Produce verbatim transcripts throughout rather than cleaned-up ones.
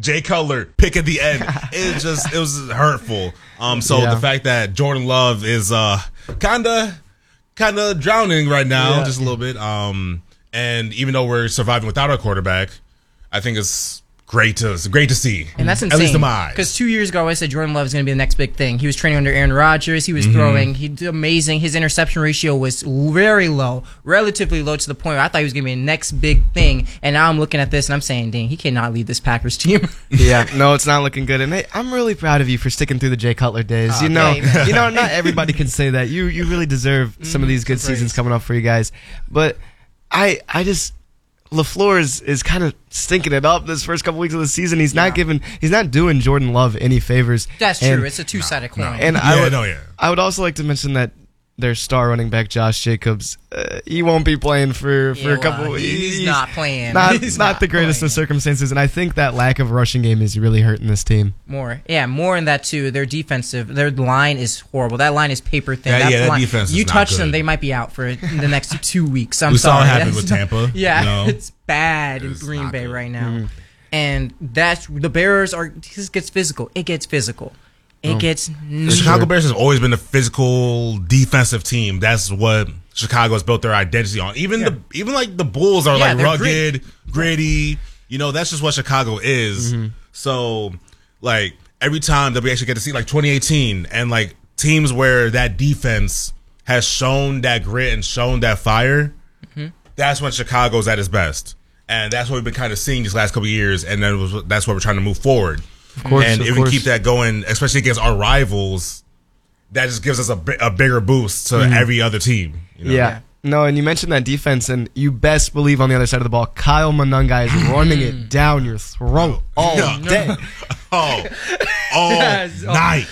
Jay Cutler pick at the end. It just it was hurtful. Um, so yeah. the fact that Jordan Love is uh kinda kinda drowning right now, yeah. just a little bit. Um, and even though we're surviving without our quarterback, I think it's great to it's great to see. And that's insane. At least in my eyes. Because two years ago, I said Jordan Love is going to be the next big thing. He was training under Aaron Rodgers. He was mm-hmm. throwing. He did amazing. His interception ratio was very low, relatively low to the point where I thought he was going to be the next big thing. And now I'm looking at this and I'm saying, dang, he cannot lead this Packers team. Yeah, no, it's not looking good. And hey, I'm really proud of you for sticking through the Jay Cutler days. Oh, you know, okay, you know, not everybody can say that. You you really deserve some of these good seasons coming up for you guys. But I I just. LaFleur is, is kind of stinking it up this first couple weeks of the season. He's yeah. not giving, he's not doing Jordan Love any favors. That's and, true. It's a two-sided coin. No. And yeah, I would, no, yeah. I would also like to mention that their star running back Josh Jacobs, uh, he won't be playing for, for yeah, a couple. Well, he's, he's not playing. Not, he's not not the greatest playing. of circumstances, and I think that lack of rushing game is really hurting this team. More, yeah, more in that too. Their defensive, their line is horrible. That line is paper thin. Yeah, that yeah, that line, defense is You not touch good. them, they might be out for the next two weeks. I'm we sorry. saw it happen That's with not, Tampa. Yeah, you know? it's bad in It's Green not Bay good. right now, Mm. and that's the Bears are. This gets physical. It gets physical. It Oh. gets. The Chicago Bears has always been a physical defensive team. That's what Chicago has built their identity on. Even Yeah. the even like the Bulls are Yeah, like they're rugged, gritty. You know, that's just what Chicago is. Mm-hmm. So like every time that we actually get to see like twenty eighteen and like teams where that defense has shown that grit and shown that fire, mm-hmm. that's when Chicago's at its best. And that's what we've been kind of seeing these last couple of years, and then was, that's what we're trying to move forward. Of course, and of if course. we keep that going, especially against our rivals, that just gives us a, bi- a bigger boost to Mm-hmm. every other team. You know? Yeah. Yeah. No, and you mentioned that defense, and you best believe on the other side of the ball, Kyle Monunga is running it down your throat all Yeah. day. Oh, all Yes. night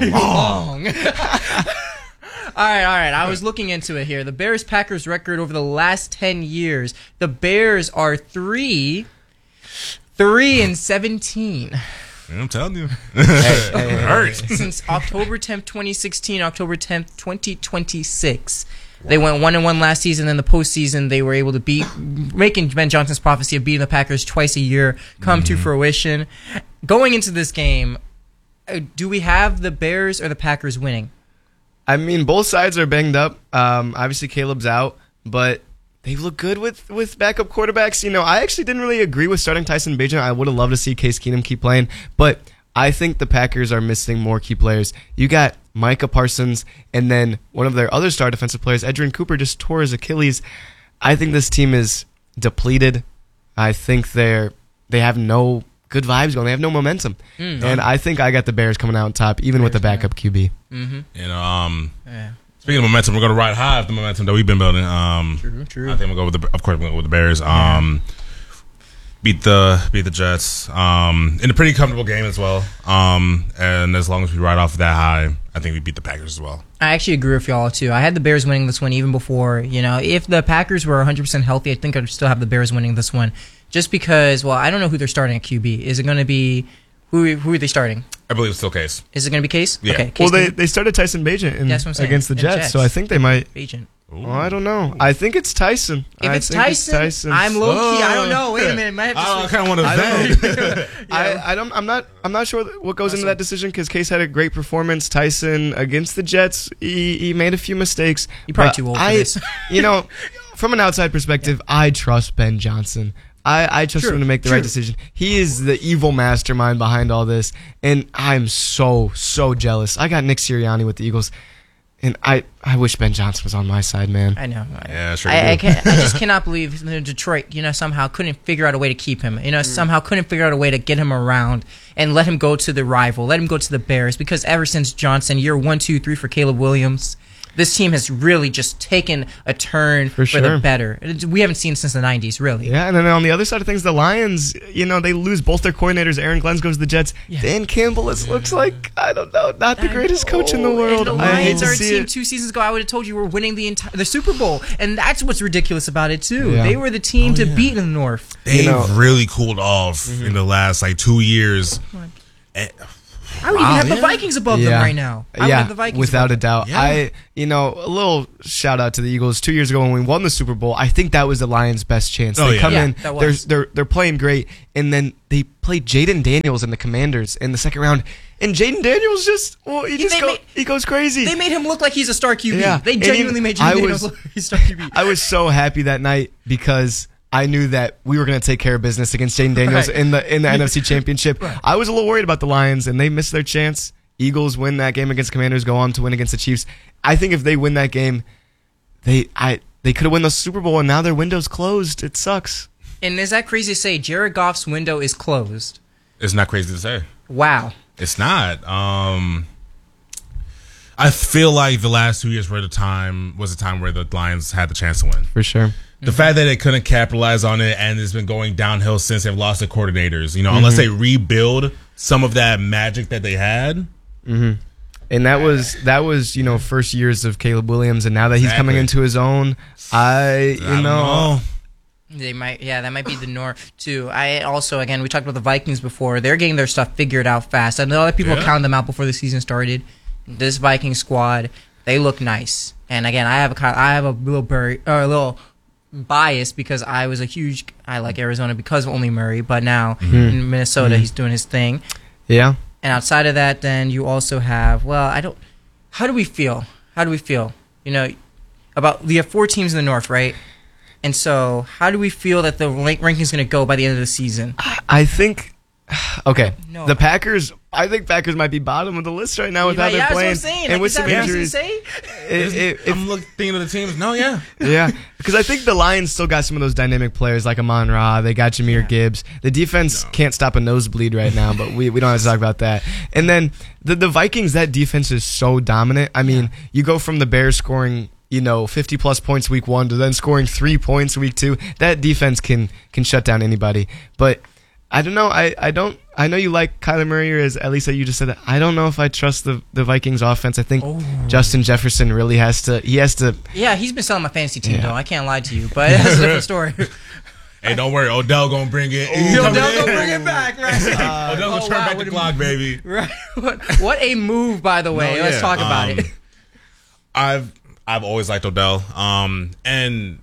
long. Long. All right, all right. I was looking into it here. The Bears-Packers record over the last ten years. The Bears are three, three and seventeen. I'm telling you, hey, hey, it hurts. Since October tenth, twenty sixteen, October tenth, twenty twenty-six. They went one and one last season. In the postseason, they were able to beat, making Ben Johnson's prophecy of beating the Packers twice a year come mm-hmm. to fruition. Going into this game, uh, do we have the Bears or the Packers winning? I mean, both sides are banged up. Um, obviously, Caleb's out, but they look good with, with backup quarterbacks. You know, I actually didn't really agree with starting Tyson Bagent. I would have loved to see Case Keenum keep playing, but I think the Packers are missing more key players. You got Micah Parsons, and then one of their other star defensive players, Edgerrin Cooper, just tore his Achilles. I think this team is depleted. I think they're they have no good vibes going. They have no momentum. Mm. And I think I got the Bears coming out on top, even Bears with the backup Q B. Mm-hmm. You know, um, yeah. Speaking of momentum, we're going to ride high of the momentum that we've been building. Um, true, true. I think we'll go with the, of course, we'll go with the Bears. Um, yeah. Beat the beat the Jets um, in a pretty comfortable game as well. Um, and as long as we ride off that high, I think we beat the Packers as well. I actually agree with y'all too. I had the Bears winning this one even before. You know, if the Packers were one hundred percent healthy, I think I'd still have the Bears winning this one. Just because, well, I don't know who they're starting at Q B. Is it going to be who? Who are they starting? I believe it's still Case. Is it going to be Case? Yeah. Okay. Case Well, they, Keenum? they started Tyson Bagent in, That's what I'm saying. against the And Jets, Jets. so I think they might. Agent. Well, I don't know. I think it's Tyson. If I it's think Tyson, Tyson. I'm low key. I don't know. Wait a minute. Might have to I switch. kind of want to I vent. I, I don't. I'm not. I'm not sure what goes That's into a- that decision because Case had a great performance. Tyson against the Jets, he, he made a few mistakes. You're probably but too old for I, this. You know, from an outside perspective, I trust Ben Johnson. I, I trust True, him to make the true. right decision. He is the evil mastermind behind all this, and I'm so so jealous. I got Nick Sirianni with the Eagles, and I, I wish Ben Johnson was on my side, man. I know. Yeah, sure. I, I, you do. can't, I just cannot believe that Detroit, you know, somehow couldn't figure out a way to keep him. You know, somehow couldn't figure out a way to get him around and let him go to the rival, let him go to the Bears. Because ever since Johnson, year one, two, three for Caleb Williams, this team has really just taken a turn for, For the sure. better. We haven't seen since the nineties, really. Yeah, and then on the other side of things, the Lions, you know, they lose both their coordinators. Aaron Glenn goes to the Jets. Yeah. Dan Campbell is, looks like, I don't know, not the I greatest know. coach in the world. And the I hate Lions to are a see team it. two seasons ago. I would have told you we're winning the entire the Super Bowl, and that's what's ridiculous about it too. Yeah. They were the team Oh, to yeah. beat in the North. They've You know- really cooled off Mm-hmm. in the last like two years. And I would Wow, even have yeah. the Vikings above them right now. I would yeah, have the Vikings without above a doubt. Yeah. I, you know, a little shout out to the Eagles. Two years ago when we won the Super Bowl, I think that was the Lions' best chance. Oh, they yeah. come Yeah, in, that they're was. they're they're playing great, and then they played Jaden Daniels and the Commanders in the second round, and Jaden Daniels just, well, he just they go, made- he goes crazy. They made him look like he's a star Q B. Yeah, They and genuinely even- made I Jaden Daniels was- look like he's a star Q B. I was so happy that night because I knew that we were going to take care of business against Jaden Daniels Right. in the in the N F C Championship. I was a little worried about the Lions, and they missed their chance. Eagles win that game against Commanders, go on to win against the Chiefs. I think if they win that game, they I they could have won the Super Bowl, and now their window's closed. It sucks. And is that crazy to say? Jared Goff's window is closed. It's not crazy to say. Wow. It's not. Um, I feel like the last two years were the time was the time where the Lions had the chance to win. For sure. The fact that they couldn't capitalize on it and it's been going downhill since they've lost the coordinators, you know, unless they rebuild some of that magic that they had. And that was that was you know first years of Caleb Williams, and now that he's Exactly. coming into his own, I you I don't know, know. They might, yeah, that might be the norm too. I also, again, we talked about the Vikings before. They're getting their stuff figured out fast. I know a lot of people Yeah. counted them out before the season started. This Viking squad, they look nice. And again, I have a, kind- I have a little bur- or a little bias because I was a huge, I like Arizona because of only Murray. But now in Minnesota, he's doing his thing. yeah. And outside of that, then you also have, well, I don't, how do we feel? How do we feel? You know, about, we have four teams in the North, right? And so, how do we feel that the rank ranking is going to go by the end of the season? I think okay. No. The Packers. I think Packers might be bottom of the list right now with how yeah, they're that's what playing I'm saying. and Like, with is that some what you're injuries. say? It- it- if- I'm looking thinking of the teams. No, yeah. yeah, because I think the Lions still got some of those dynamic players like Amon Ra. They got Jahmyr Gibbs. The defense can't stop a nosebleed right now, but we, we don't have to talk about that. And then the the Vikings. That defense is so dominant. I mean, you go from the Bears scoring, you know, fifty plus points week one to then scoring three points week two. That defense can can shut down anybody. But I don't know. I, I don't. I know you like Kyler Murray, or as at least you just said that. I don't know if I trust the the Vikings offense. I think Justin Jefferson really has to. He has to. Yeah, he's been selling my fantasy team, Yeah. though. I can't lie to you, but that's a different story. Hey, don't worry. Odell gonna bring it. He's Yo, coming they'll in. go bring it back, right? Odell gonna oh, turn wow, back what the a clock, baby. Right. What, what a move, by the way. No, Let's yeah. talk about Um, it. I've I've always liked Odell. Um, and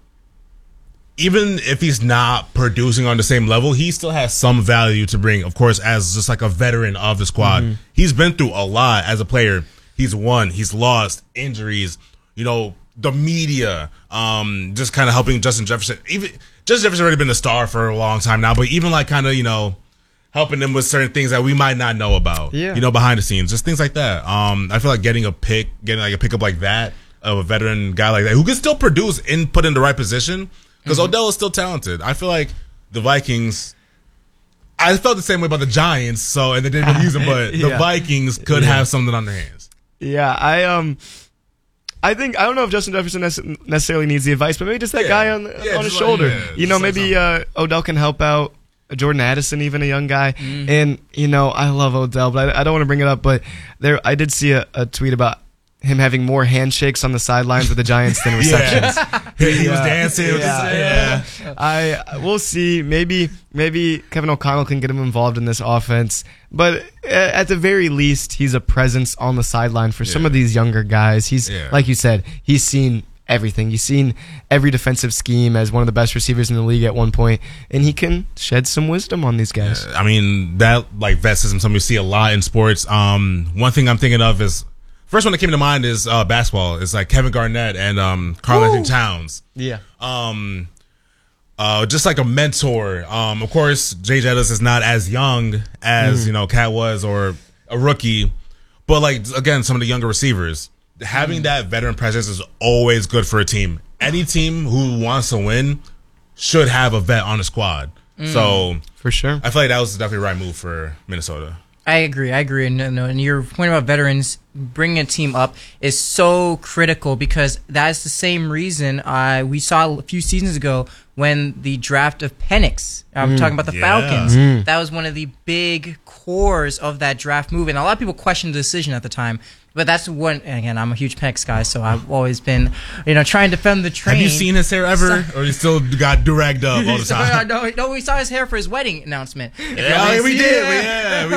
even if he's not producing on the same level, he still has some value to bring, of course, as just like a veteran of the squad. Mm-hmm. He's been through a lot as a player. He's won, he's lost, injuries, you know, the media, um, just kind of helping Justin Jefferson. Even Justin Jefferson's already been a star for a long time now, but even like kind of, you know, helping them with certain things that we might not know about, Yeah. you know, behind the scenes, just things like that. Um, I feel like getting a pick, getting like a pickup like that of a veteran guy like that who can still produce and put in the right position, because Mm-hmm. Odell is still talented. I feel like the Vikings. I felt the same way about the Giants, so and they didn't really use him, but the Yeah. Vikings could Yeah. have something on their hands. Yeah, I um, I think I don't know if Justin Jefferson nece- necessarily needs the advice, but maybe just that Yeah. guy on Yeah, on his just like- shoulder. yeah, you know, just like maybe uh, Odell can help out Jordan Addison, even a young guy. And you know, I love Odell, but I, I don't want to bring it up. But there, I did see a, a tweet about him having more handshakes on the sidelines with the Giants than receptions. he was Yeah. dancing. With Yeah. his, yeah. I we'll see. Maybe maybe Kevin O'Connell can get him involved in this offense, but a- at the very least, he's a presence on the sideline for some Yeah. of these younger guys. He's Yeah. like you said, he's seen everything. He's seen every defensive scheme as one of the best receivers in the league at one point, and he can shed some wisdom on these guys. I mean, that like vet system, something we see a lot in sports. Um, one thing I'm thinking of is first one that came to mind is uh, basketball. It's like Kevin Garnett and um, Karl Anthony Towns. Yeah. Um, uh, just like a mentor. Um, of course, Jay Jettis is not as young as you know Cat was or a rookie, but like again, some of the younger receivers. Having that veteran presence is always good for a team. Any team who wants to win should have a vet on the squad. So For sure. I feel like that was definitely the right move for Minnesota. I agree. I agree. And, and and your point about veterans bringing a team up is so critical because that's the same reason uh, we saw a few seasons ago when the draft of Penix, I'm talking about the Yeah. Falcons, that was one of the big cores of that draft move. And a lot of people questioned the decision at the time. But that's one, and again, I'm a huge Penix guy, so I've always been, you know, trying to defend the train. Have you seen his hair ever, or he still got dragged up all the time? no, no, we saw his hair for his wedding announcement. If y'all Yeah, didn't we see did. it. We, yeah, we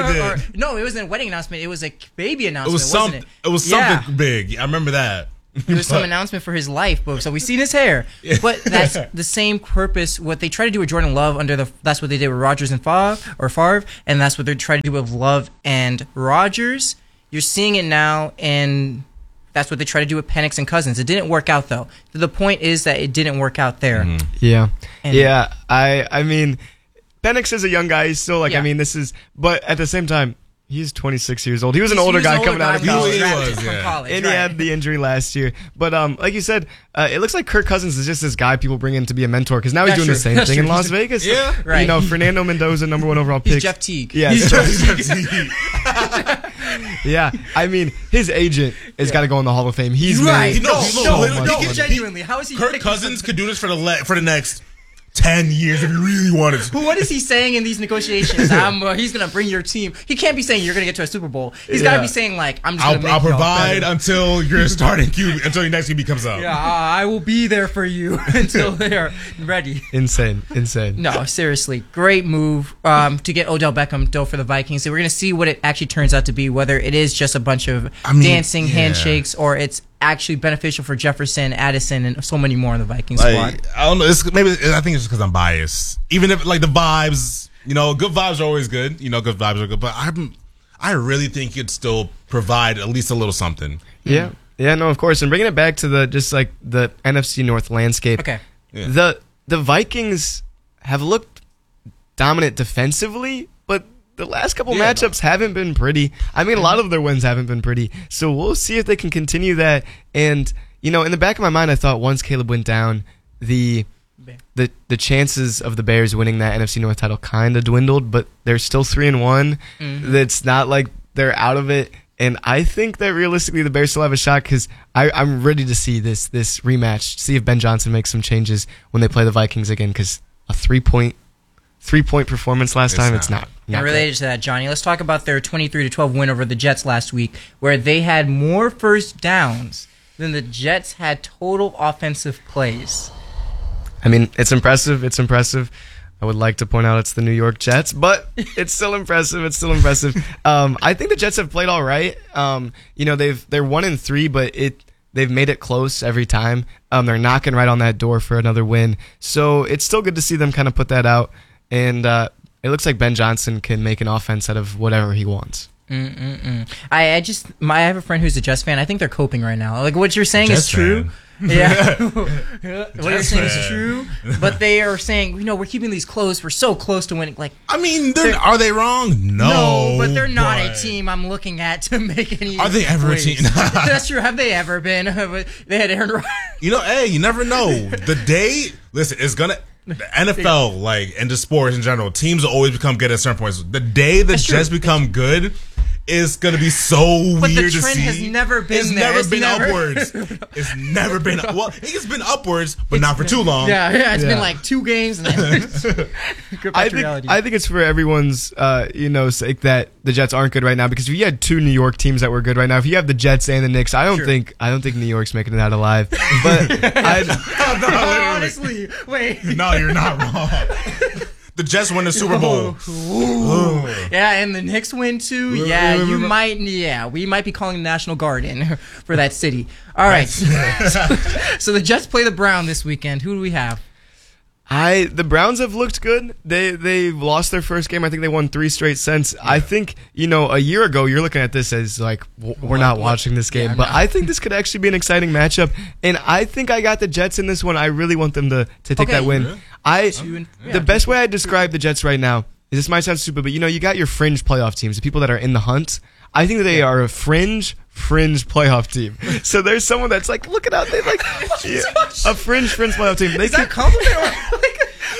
did. or, no, it wasn't a wedding announcement. It was a baby announcement. It was something. Wasn't It? it? it was Yeah. something big. I remember that. It was some announcement for his life book. So we seen his hair, but that's the same purpose. What they try to do with Jordan Love under the that's what they did with Rodgers and Favre, or Favre, and that's what they're trying to do with Love and Rodgers. You're seeing it now, and that's what they try to do with Penix and Cousins. It didn't work out though. The point is that it didn't work out there. Mm-hmm. Yeah, And- yeah. I I mean, Penix is a young guy. He's still like Yeah. I mean, this is. But at the same time, he's twenty-six years old. He was an He older was guy an older coming out of guy when he college. He drafted was, from yeah. college, And he right. had the injury last year. But um, like you said, uh, it looks like Kirk Cousins is just this guy people bring in to be a mentor because now he's That's doing true. the same That's thing in true. Las Vegas. Yeah. Right. You know, Fernando Mendoza, number one overall pick. He's Jeff Teague. Yeah, He's so- Jeff Yeah, I mean, his agent has got to go in the Hall of Fame. He's Right. made No, so no, much no, money. he- Genuinely, how is he? Kirk picking Cousins something- could do this for the le- for the next ten years if he really wanted to. What is he saying in these negotiations? I'm, uh, he's gonna bring your team. He can't be saying you're gonna get to a Super Bowl. He's got to Yeah. be saying like, I'm just gonna I'll, make I'll y'all provide better. until your starting Q B, until your next Q B comes up. Yeah, I will be there for you until they're ready. Insane, insane. No, seriously, great move um, to get Odell Beckham though for the Vikings. So we're gonna see what it actually turns out to be, whether it is just a bunch of I mean, dancing yeah. handshakes or it's actually beneficial for Jefferson, Addison, and so many more on the Vikings squad. Like, I don't know. It's, maybe I think it's just because I'm biased. Even if like the vibes, you know, good vibes are always good. You know, good vibes are good. But I'm, I really think you'd still provide at least a little something. Yeah, yeah, no, of course. And bringing it back to the just like the N F C North landscape. Okay. Yeah. The the Vikings have looked dominant defensively, but the last couple Yeah, matchups haven't been pretty. I mean, a lot of their wins haven't been pretty. So we'll see if they can continue that. And you know, in the back of my mind, I thought once Caleb went down, the the the chances of the Bears winning that N F C North title kind of dwindled, but they're still three and one. Mhm. It's not like they're out of it. And I think that realistically the Bears still have a shot because I'm ready to see this this rematch, see if Ben Johnson makes some changes when they play the Vikings again because a three-point three-point performance last It's time, not. it's not. not And great. related to that, Johnny, let's talk about their twenty-three to twelve win over the Jets last week, where they had more first downs than the Jets had total offensive plays. I mean, it's impressive. It's impressive. I would like to point out it's the New York Jets, but it's still impressive. It's still impressive. Um, I think the Jets have played all right. Um, you know, they've they're one and three, but it they've made it close every time. Um, they're knocking right on that door for another win. So it's still good to see them kind of put that out. And uh, it looks like Ben Johnson can make an offense out of whatever he wants. Mm-mm-mm. I, I just, my, I have a friend who's a Jets fan. I think they're coping right now. Like what you're saying Jets is true. fan. Yeah, what you're Jets saying is fan. true. But they are saying, you know, we're keeping these close. We're so close to winning. Like, I mean, they're, They're- are they wrong? No, no, but they're not but- a team I'm looking at to make any. Are they ever a waves. team? That's true. Have they ever been? They had Aaron Rodgers. You know, hey, you never know. The day, listen, it's gonna. The N F L, like, and just sports in general, teams will always become good at certain points. The day the That's true. Jets become good is gonna be so But the weird to trend see. has never been It's there. never It's been never- upwards. It's never been. Well, it's been upwards, but not for too long. Yeah, yeah. It's Yeah. been like two games and then get back I to think reality. I think it's for everyone's uh, you know sake that the Jets aren't good right now because if you had two New York teams that were good right now, if you have the Jets and the Knicks, I don't Sure. think I don't think New York's making it out alive. But I, No, literally. Honestly, wait. No, you're not wrong. The Jets win the Super Bowl. Yeah, and the Knicks win too. Yeah, you might. Yeah, we might be calling the National Guard in for that city. All right. So the Jets play the Brown this weekend. Who do we have? I the Browns have looked good. They they lost their first game. I think they won three straight since. I think you know a year ago you're looking at this as like w- we're not watching this game, Yeah, but no. I think this could actually be an exciting matchup. And I think I got the Jets in this one. I really want them to to take Okay. that win. Yeah. I Two and- yeah. the best way I describe the Jets right now is this might sound stupid, but you know you got your fringe playoff teams, the people that are in the hunt. I think that they are a fringe fringe playoff team. So there's someone that's like looking out, they like yeah, a fringe fringe playoff team. They Is that could- a compliment? Or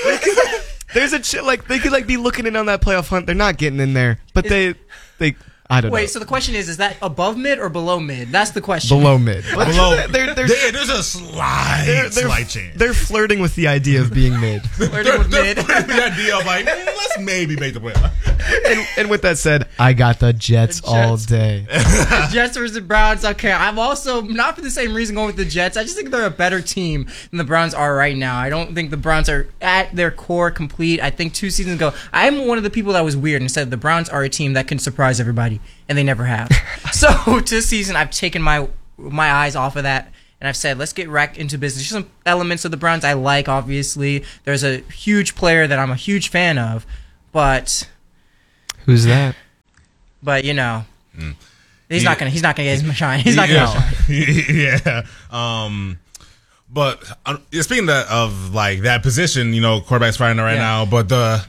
like, There's a ch- like they could like be looking in on that playoff hunt. They're not getting in there, but they they I don't Wait, know. so the question is, is that above mid or below mid? That's the question. Below mid. But Below, they're, they're, there- there's a slight, they're, they're, slight chance. they're flirting with the idea of being mid. Flirting with They're mid. flirting with the idea of like, eh, let's maybe make the playoffs. and, and with that said, I got the Jets, The all Jets. day. Jets versus the Browns. Okay, I'm also not for the same reason going with the Jets. I just think they're a better team than the Browns are right now. I don't think the Browns are at their core complete. I think two seasons ago, I'm one of the people that was weird and said the Browns are a team that can surprise everybody, and they never have. So this season, I've taken my my eyes off of that. And I've said, let's get right into business. There's some elements of the Browns I like, obviously. There's a huge player that I'm a huge fan of. But, Who's that? but you know, Mm. he's Yeah. not gonna he's not gonna get his shine. He's not gonna yeah. shine. yeah. Um, but uh, speaking of, of like that position, you know, quarterback's fighting right Yeah. now. But the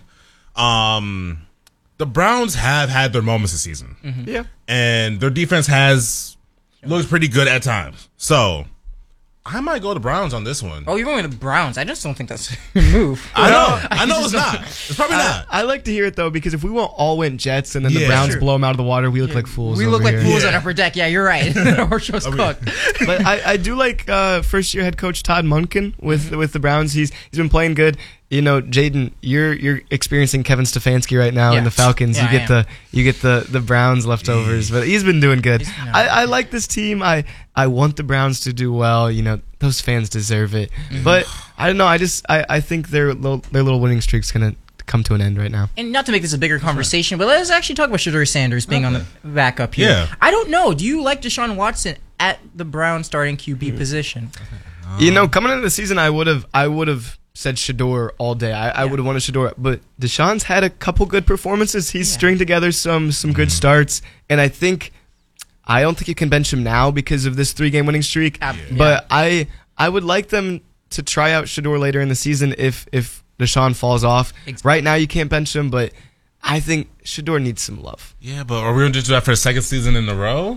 um, the Browns have had their moments this season, Mm-hmm. Yeah. and their defense has looked pretty good at times. So I might go to Browns on this one. Oh, you're going with the Browns. I just don't think that's a good move. I know, I know just it's don't- not. It's probably I, not. I like to hear it though because if we won't all went Jets and then the Yeah, Browns sure. blow them out of the water, we look like fools. We over look like here. fools Yeah. on upper deck. Yeah, you're right. Horse show's cooked. But I, I do like uh, first year head coach Todd Monken with Mm-hmm. with the Browns. He's he's been playing good. You know, Jaden, you're you're experiencing Kevin Stefanski right now in Yeah. the Falcons. Yeah, you I get the you get the the Browns leftovers, but he's been doing good. He's- no. I, I like this team. I I want the Browns to do well. You know, those fans deserve it. Mm-hmm. But I don't know. I just I, I think their little, their little winning streak's gonna come to an end right now. And not to make this a bigger conversation, but let's actually talk about Shedeur Sanders being on the backup here. Yeah. I don't know. Do you like Deshaun Watson at the Browns starting Q B position? You know, coming into the season, I would have, I would have said Shedeur all day. I, I Yeah. would have wanted Shedeur, but Deshaun's had a couple good performances. He's Yeah. stringed together some some good starts, and I think, I don't think you can bench him now because of this three game winning streak. Ab- But I, I would like them to try out Shedeur later in the season if if Deshaun falls off. Exactly. Right now, you can't bench him, but I think Shedeur needs some love. Yeah, but are we going to do that for the second season in a row?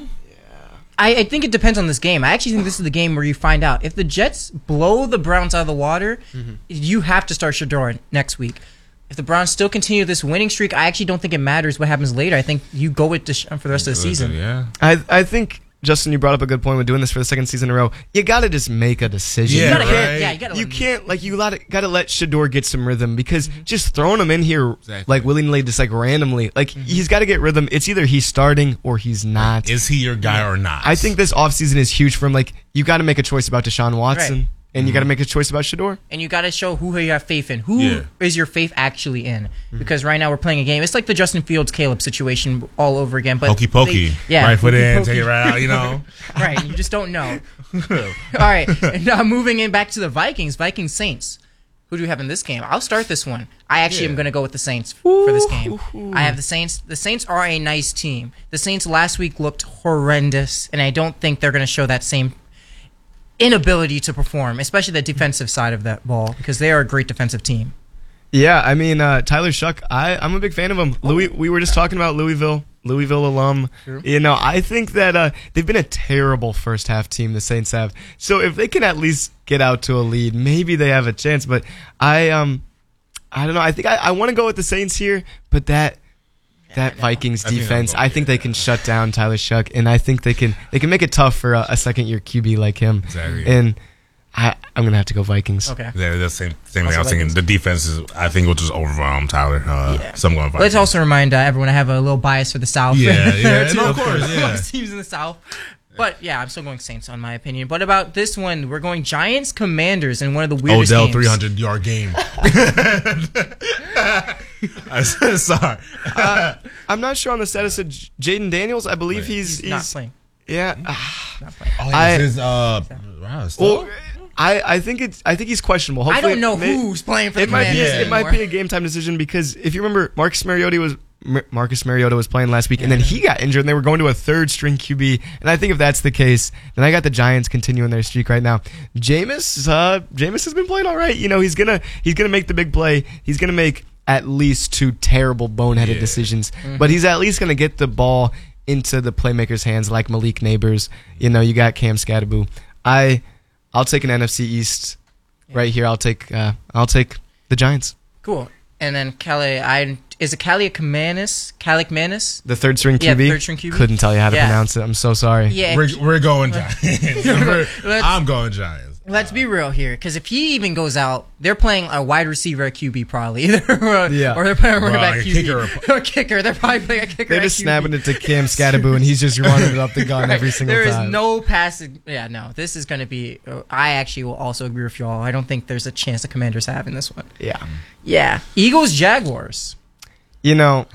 I, I think it depends on this game. I actually think this is the game where you find out. If the Jets blow the Browns out of the water, you have to start Shedeur next week. If the Browns still continue this winning streak, I actually don't think it matters what happens later. I think you go with Deshaun for the rest of the season. Yeah. I I think. Justin, you brought up a good point with doing this for the second season in a row. You got to just make a decision. Yeah, You gotta, right. yeah, you gotta. You let him- can't like you gotta gotta let Shedeur get some rhythm because just throwing him in here Exactly. like willingly, just like randomly, like he's got to get rhythm. It's either he's starting or he's not. Is he your guy or not? I think this offseason is huge for him. Like you got to make a choice about Deshaun Watson, Right. and you got to make a choice about Shedeur. and you got to show who you have faith in. Who is Yeah. your faith actually in? Because right now we're playing a game. It's like the Justin Fields Caleb situation all over again. But Pokey pokey. they- yeah, Right foot pokey in, pokey. take it right out, you know. Right, you just don't know. All right, and now moving in back to the Vikings, Vikings Saints. Who do we have in this game? I'll start this one. I actually am Yeah. going to go with the Saints for this game. I have the Saints. The Saints are a nice team. The Saints last week looked horrendous, and I don't think they're going to show that same inability to perform, especially the defensive side of that ball, because they are a great defensive team. Yeah, I mean uh, Tyler Shuck, I I'm a big fan of him. Louis, we were just talking about Louisville, Louisville alum. True. You know, I think that uh, they've been a terrible first half team. The Saints have. So if they can at least get out to a lead, maybe they have a chance. But I um, I don't know. I think I, I want to go with the Saints here, but that. That Vikings I think I'm defense, going- I think they can shut down Tyler Shuck, and I think they can they can make it tough for a, a second year Q B like him. Exactly. And I, I'm gonna have to go Vikings. Okay. Yeah, that's the same, same thing Also I was thinking. Vikings. The defense is, I think, will just overwhelm Tyler. Uh, Yeah. So I'm going Vikings. Let's also remind uh, everyone I have a little bias for the South. Yeah, yeah, Two no, of course, yeah. most teams in the South. But yeah, I'm still going Saints on my opinion. But about this one, we're going Giants Commanders in one of the weirdest Odell games. three hundred yard game. I said, sorry. I'm not sure on the status of J- Jaden Daniels. I believe Right. he's, He's not he's- playing. Yeah. Not playing. Oh, I- this is, uh, wow, Well, I, I think it's I think he's questionable. I Hopefully don't know it may- who's playing for the It might be Commanders Yeah. it might anymore. be a game time decision because if you remember, Marcus Mariota was Mar- Marcus Mariota was playing last week, and then he got injured, and they were going to a third string Q B. And I think if that's the case, then I got the Giants continuing their streak right now. Jameis, uh, Jameis has been playing all right. You know, he's gonna he's gonna make the big play. He's gonna make at least two terrible boneheaded Yeah. decisions, but he's at least gonna get the ball into the playmakers' hands like Malik Neighbors. You know, you got Cam Scatterboo. I I'll take an N F C East right here. I'll take uh, I'll take the Giants. Cool. and then Kelly, I is it Kelly Kamanis? Kelly Manis? The third string Q B? Yeah, third string Q B. Couldn't tell you how to Yeah. pronounce it. I'm so sorry. Yeah, We're, we're going Giants. We're- Let's- I'm going Giants. Let's be real here, because if he even goes out, they're playing a wide receiver at Q B probably, or, Yeah. or they're playing a running Right, back a Q B kicker. or a kicker. They're probably playing a kicker. They're at just Q B. snapping it to Cam Scatterboo, and he's just running it up the gun Right. every single There time. is no passing. Yeah, no. This is going to be. Uh, I actually will also agree with y'all. I don't think there's a chance the Commanders have in this one. Yeah. Yeah, Eagles Jaguars You know,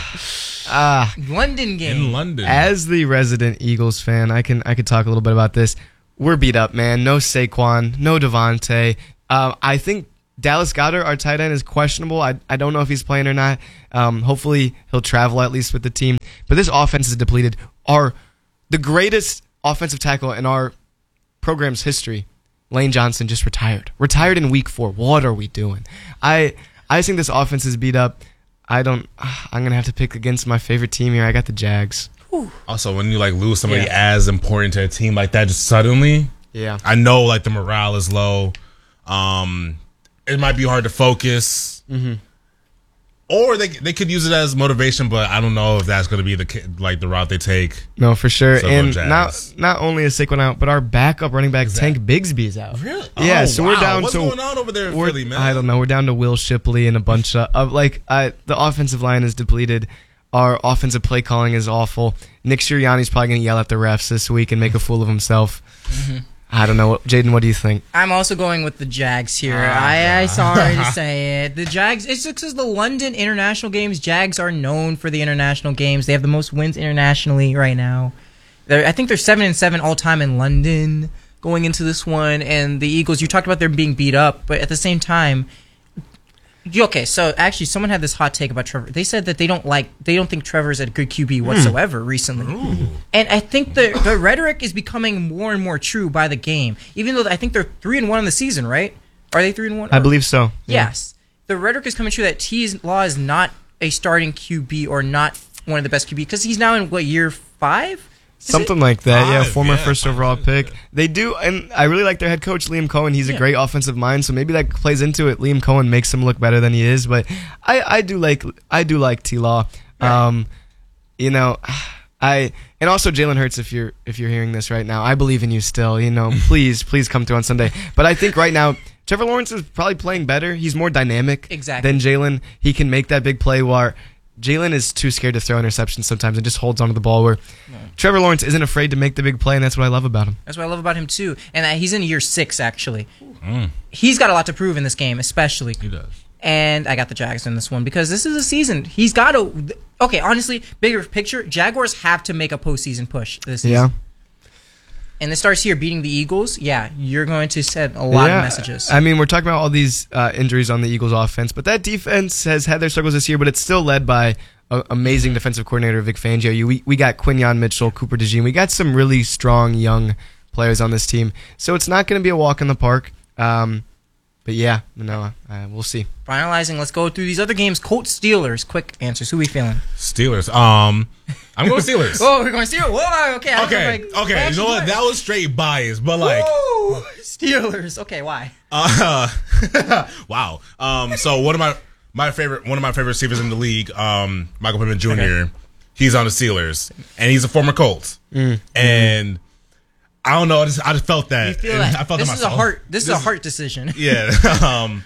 ah, London game. In London. as the resident Eagles fan, I can I could talk a little bit about this. We're beat up, man. No Saquon, no Devontae. Um, I think Dallas Goedert, our tight end, is questionable. I I don't know if he's playing or not. Um, hopefully he'll travel at least with the team. But this offense is depleted. Our the greatest offensive tackle in our program's history, Lane Johnson, just retired. Retired in week four. What are we doing? I I think this offense is beat up. I don't. I'm gonna have to pick against my favorite team here. I got the Jags. Also, when you like lose somebody Yeah. as important to a team like that, just suddenly, Yeah. I know like the morale is low. Um, it might be hard to focus, Mm-hmm. or they they could use it as motivation. But I don't know if that's going to be the ki- like the route they take. No, for sure. So and Jags. not not only is Saquon out, but our backup running back Tank Bigsby is out. Really? Yeah. Oh, so we're wow. down What's to going on over there in we're- Philly, man? I don't know. We're down to Will Shipley and a bunch of, of like I, the offensive line is depleted. Our offensive play calling is awful. Nick Sirianni's probably going to yell at the refs this week and make a fool of himself. Mm-hmm. I don't know. Jaden, what do you think? I'm also going with the Jags here. Ah, I, I sorry to say it. The Jags, it's just because the London international games, Jags are known for the international games. They have the most wins internationally right now. They're, I think they're seven and seven all time in London going into this one. And the Eagles, you talked about them being beat up, but at the same time, okay, so actually, someone had this hot take about Trevor. They said that they don't like, they don't think Trevor's a good Q B whatsoever recently. And I think the the rhetoric is becoming more and more true by the game. Even though I think they're three and one in the season, right? Are they three and one? I believe so. Yes. The rhetoric is coming true that T Law is not a starting Q B or not one of the best Q B because he's now in what, year five? Is Something it? like that, yeah. Five, Former yeah, first five, overall six, pick. yeah. They do, and I really like their head coach, Liam Cohen. He's a Yeah. great offensive mind, so maybe that plays into it. Liam Cohen makes him look better than he is, but I, I do like I do like T Law. Right. Um, you know, I and also Jalen Hurts. If you're if you're hearing this right now, I believe in you still. You know, please please come through on Sunday. But I think right now Trevor Lawrence is probably playing better. He's more dynamic Exactly. than Jalen. He can make that big play while Jalen is too scared to throw interceptions sometimes and just holds onto the ball, where Trevor Lawrence isn't afraid to make the big play, and that's what I love about him. That's what I love about him too. And uh, he's in year six actually. He's got a lot to prove in this game, especially. He does. And I got the Jags in this one because this is a season. He's got to. Okay, honestly, bigger picture, Jaguars have to make a postseason push this season. Yeah. And it starts here beating the Eagles. Yeah, you're going to send a lot Yeah. of messages. I mean, we're talking about all these uh, injuries on the Eagles offense, but that defense has had their struggles this year, but it's still led by an amazing defensive coordinator, Vic Fangio. You, we, we got Quinyon Mitchell, Cooper DeJean. We got some really strong young players on this team. So it's not going to be a walk in the park. Um, but yeah, no, uh, we'll see. Finalizing, let's go through these other games. Colts, Steelers. Quick answers. Who we feeling? Steelers. Um, I'm going Steelers. Oh, we're going Steelers. Whoa, okay. I Okay, was like, okay. You actually, know what? That was straight bias, but like, Woo! Steelers. Okay, why? uh, wow. Um, so one of my my favorite one of my favorite receivers in the league, um, Michael Pittman Junior Okay. He's on the Steelers, and he's a former Colt, Mm. and I don't know. I just I just felt that. You feel And that? I felt this it is a myself. heart. This, is a heart decision. Yeah. um,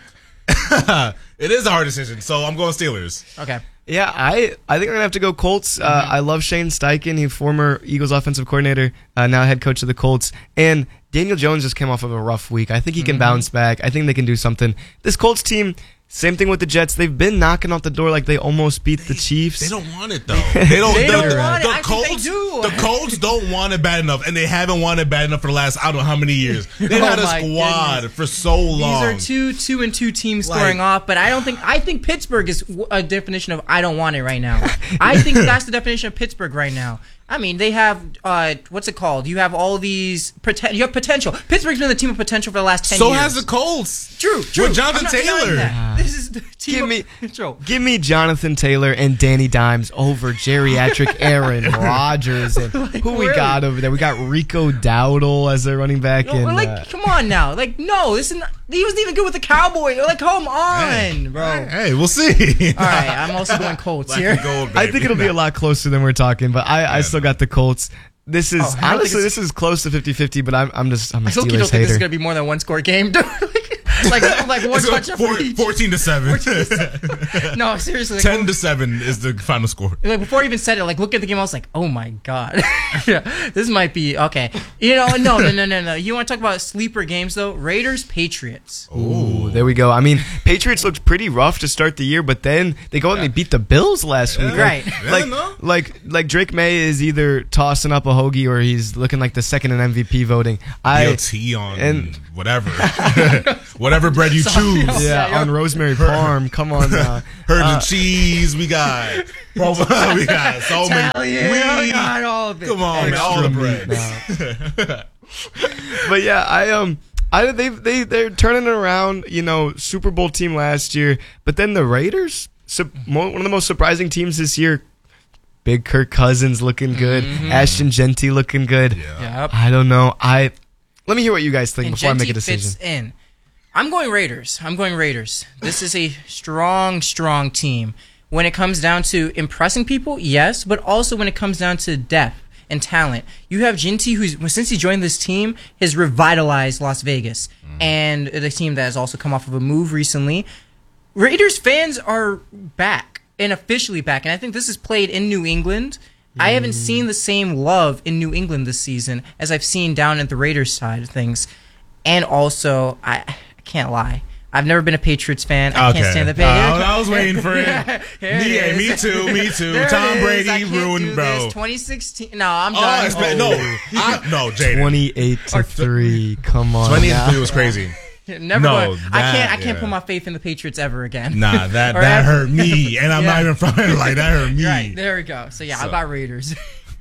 it is a hard decision, so I'm going Steelers. Okay. Yeah, I, I think I'm going to have to go Colts. Uh, Mm-hmm. I love Shane Steichen. He's former Eagles offensive coordinator, uh, now head coach of the Colts. And Daniel Jones just came off of a rough week. I think he can Mm-hmm. bounce back. I think they can do something. This Colts team, same thing with the Jets. They've been knocking off the door like they almost beat the Chiefs. They don't want it though. They don't. They the, don't the, want it. the I think Colts. they do. The Colts don't want it bad enough, and they haven't wanted it bad enough for the last I don't know how many years. They've Oh had a my squad goodness. for so long. These are two two and two teams Like- scoring off, but I don't think I think Pittsburgh is w- a definition of I don't want it right now. I think that's the definition of Pittsburgh right now. I mean, they have uh, what's it called? You have all these poten- you have potential. Pittsburgh's been the team of potential for the last ten so years. has the Colts. True, true. With Jonathan I'm not denying Taylor. that. this is the team Give me, control. give me Jonathan Taylor and Danny Dimes over geriatric Aaron Rodgers and Like, who we really? got over there. We got Rico Dowdle as their running back. No, and, we're like, uh, come on now. Like, no, this is not, he wasn't even good with the Cowboys. Like, come on, Hey, bro. Hey, we'll see. All right, I'm also going Colts Black here. and gold, I baby. think it'll be a lot closer than we're talking, but I, I still got the Colts. This is Oh, I don't think honestly it's- this is close to fifty-fifty, but I'm I'm just I'm a I still don't Steelers think this is hater. going to be more than one score game. like, like one It's touchdown four, for each. fourteen to seven. No, seriously. Like, ten to seven is the final score. like before I even said it, like look at the game, I was like, oh my god, yeah, this might be okay. You know, no, no, no, no, no. You want to talk about sleeper games though? Raiders, Patriots. Ooh, there we go. I mean, Patriots looked pretty rough to start the year, but then they go out and they beat the Bills last week. Right. Yeah, Like, no? like, like Drake May is either tossing up a hoagie or he's looking like the second in M V P voting. I B L T on and- whatever, whatever bread you choose. yeah, Yeah, yeah. on rosemary parm. Come on now. Heard Uh, and cheese. We got. we got so many. Yeah, we, God, all of it. come on, man, all the bread. now. But yeah, I um, I they they they're turning it around. You know, Super Bowl team last year, but then the Raiders, su- mo- one of the most surprising teams this year. Big Kirk Cousins looking good, Ashton Genty looking good. Yeah. Yep. I don't know. I let me hear what you guys think And before I make a Genty decision. fits in. I'm going Raiders. I'm going Raiders. This is a strong, strong team. When it comes down to impressing people, yes, but also when it comes down to depth and talent. You have Genty, who's since he joined this team, has revitalized Las Vegas, and the team that has also come off of a move recently. Raiders fans are back and officially back, and I think this is played in New England. I haven't seen the same love in New England this season as I've seen down at the Raiders side of things. And also, I, I can't lie. I've never been a Patriots fan. I Okay. can't stand the Uh, Patriots. I was waiting for it. Here me, it me is. too. Me too. There Tom it is. Brady I can't ruined, do bro. this. twenty sixteen. No, I'm Oh, done. it's bad. No, I, no, Jaden. Twenty-eight to three. Come on. Twenty now. and three was crazy. Never. No, going- I that- can't. I can't yeah. put my faith in the Patriots ever again. Nah, that Or that ever. hurt me, and I'm Yeah. not even from like that hurt me. Right there we go. So yeah, I So. got Raiders.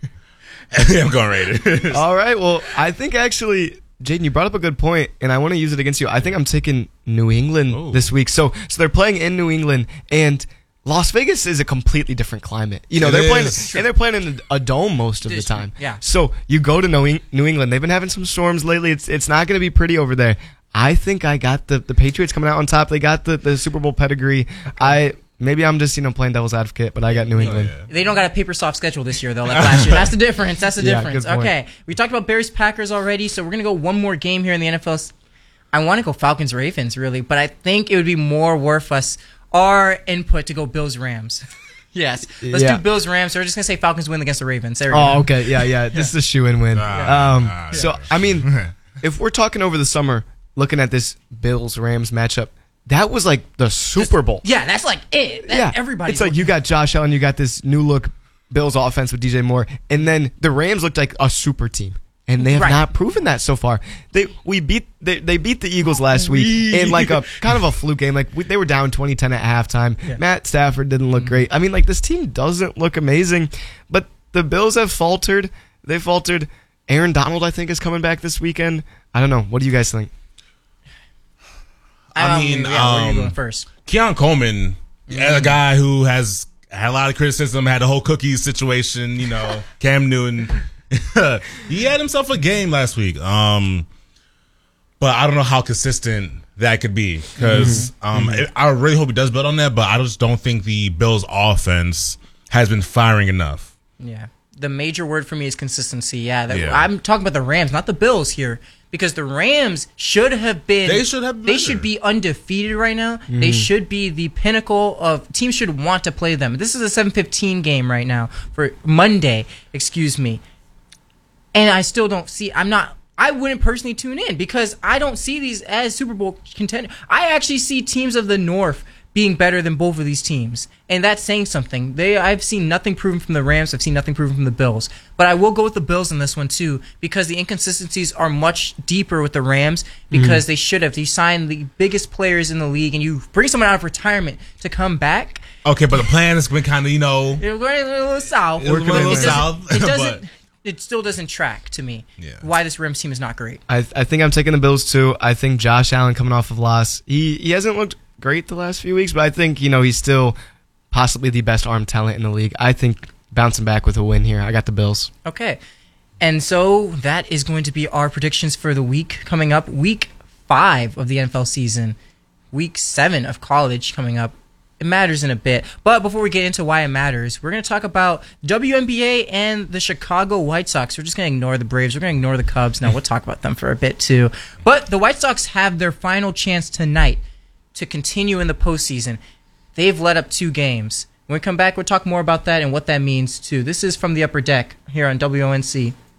I'm going Raiders. All right. Well, I think actually, Jaden, you brought up a good point, and I want to use it against you. I think I'm taking New England Ooh. this week. So, so they're playing in New England, and Las Vegas is a completely different climate. You know, It they're playing, is. and they're playing in a dome most of the This- time. yeah. So you go to New Eng- New England. They've been having some storms lately. It's it's not going to be pretty over there. I think I got the, the Patriots coming out on top. They got the, the Super Bowl pedigree. I maybe I'm just you know playing devil's advocate, but I got New England. Oh, yeah. They don't got a paper soft schedule this year though, like last year. That's the difference. That's the Yeah, difference. good point. Okay, we talked about Bears Packers already, so we're gonna go one more game here in the N F L. I want to go Falcons Ravens really, but I think it would be more worth us our input to go Bills Rams. Yes, let's Yeah. do Bills Rams. So we're just gonna say Falcons win against the Ravens. There we Oh, go. okay. Yeah, yeah. This is a shoe-in win. Ah, um, ah, so, I mean, if we're talking over the summer, looking at this Bills-Rams matchup, that was like the Super Bowl. Yeah, that's like it. That, yeah. everybody. It's like you got Josh Allen, you got this new look Bills offense with D J Moore, and then the Rams looked like a super team. And they have Right. not proven that so far. They we beat they, they beat the Eagles last week We- in like a kind of a fluke game. Like we, they were down twenty ten at halftime. Yeah. Matt Stafford didn't look great. I mean, like this team doesn't look amazing, but the Bills have faltered. They faltered. Aaron Donald, I think, is coming back this weekend. I don't know. What do you guys think? I Um, mean, yeah, where are you um, going first? Keon Coleman, a guy who has had a lot of criticism, had the whole cookies situation, you know, Cam Newton. He had himself a game last week. Um, but I don't know how consistent that could be because um, I really hope he does build on that, but I just don't think the Bills offense has been firing enough. Yeah. The major word for me is consistency. Yeah, that, Yeah. I'm talking about the Rams, not the Bills here, because the Rams should have been. They should have been They better. should be undefeated right now. They should be the pinnacle of teams should want to play them. This is a seven fifteen game right now for Monday. Excuse me, and I still don't see. I'm not. I wouldn't personally tune in because I don't see these as Super Bowl contenders. I actually see teams of the North being better than both of these teams, and that's saying something. They, I've seen nothing proven from the Rams. I've seen nothing proven from the Bills, but I will go with the Bills in this one too because the inconsistencies are much deeper with the Rams because they should have. You signed the biggest players in the league, and you bring someone out of retirement to come back. Okay, but the plan has been kind of, you know, It went a little south. It went a little It doesn't- south, It doesn't. but- It still doesn't track to me. Yeah. Why this Rams team is not great. I I think I'm taking the Bills too. I think Josh Allen coming off of loss, he he hasn't looked great the last few weeks, but I think, you know, he's still possibly the best arm talent in the league. I think bouncing back with a win here. I got the Bills. Okay. And so that is going to be our predictions for the week coming up. Week five of the N F L season. Week seven of college coming up. It matters in a bit. But before we get into why it matters, we're going to talk about W N B A and the Chicago White Sox. We're just going to ignore the Braves. We're going to ignore the Cubs. Now, we'll talk about them for a bit, too. But the White Sox have their final chance tonight to continue in the postseason. They've led up two games. When we come back, we'll talk more about that and what that means, too. This is From the Upper Deck here on W O N C.